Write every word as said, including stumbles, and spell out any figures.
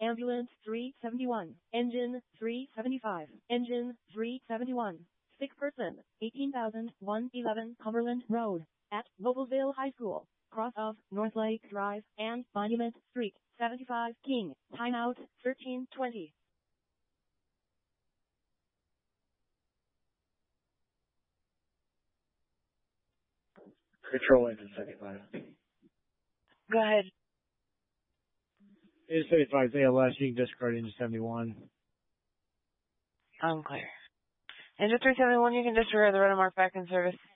Ambulance three seventy-one. Engine three seventy-five. Engine three seventy-one. Sick person, eighteen thousand one hundred eleven Cumberland Road, at Noblesville High School, cross of North Lake Drive and Monument Street, seventy-five King. Timeout thirteen twenty. Control engine seventy-five. Go ahead. Engine seventy-five is A L S. You can discard engine seventy-one. I'm clear. Engine three seventy-one, you can disregard the red mark back in service.